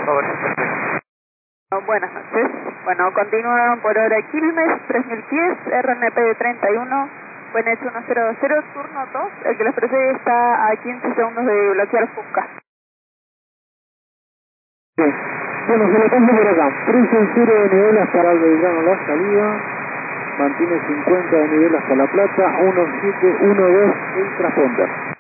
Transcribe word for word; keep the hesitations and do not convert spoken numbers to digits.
favor, perfecto. Buenas noches. Bueno, continúan por hora Quilmes, tres mil pies, R N P treinta y uno, Buenet uno cero cero, turno dos. El que les precede está a quince segundos de bloquear Fusca. Bien. Bueno, se lo paso por acá. trece cero de nivel hasta el Belgrano la salida. Mantiene cincuenta de nivel hasta La Plata. uno siete uno dos el transponder.